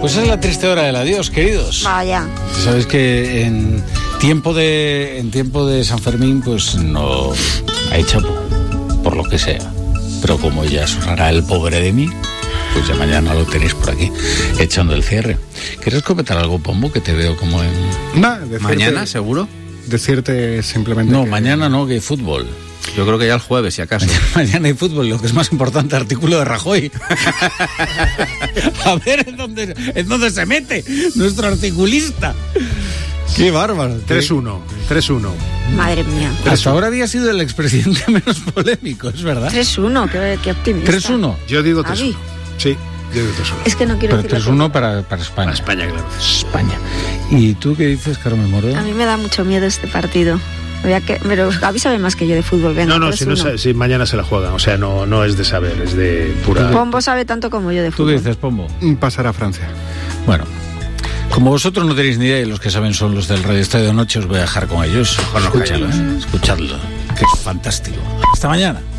Pues es la triste hora del adiós, queridos. Vaya. Sabes que en tiempo de San Fermín, pues no hay chapo, por lo que sea. Pero como ya sonará el pobre de mí, pues ya mañana lo tenéis por aquí, echando el cierre. ¿Quieres comentar algo, Pombo, que te veo como en... ¿Mañana, seguro? Decirte simplemente... No, mañana no, que hay fútbol. Yo creo que ya el jueves, si acaso. Mañana hay fútbol, lo que es más importante, artículo de Rajoy. A ver en dónde se mete nuestro articulista. Qué bárbaro. 3-1. Madre mía. Hasta ahora había sido el expresidente menos polémico, es verdad. 3-1, qué optimista. 3-1. Yo digo 3-1. Javi. Sí, yo digo 3-1. Es que no quiero Pero decir 3-1 para España. Para España, claro. España. ¿Y tú qué dices, Carmen Moro? A mí me da mucho miedo este partido. Pero Javi sabe más que yo de fútbol. Venga, No, si mañana se la juegan. O sea, no es de saber, es de pura... Pombo sabe tanto como yo de ¿Tú fútbol. qué dices, Pombo? Pasar a Francia. Bueno, como vosotros no tenéis ni idea y los que saben son los del Radio Estadio Noche, os voy a dejar con ellos. Escuchadlo, escuchadlo, que es fantástico. Hasta mañana.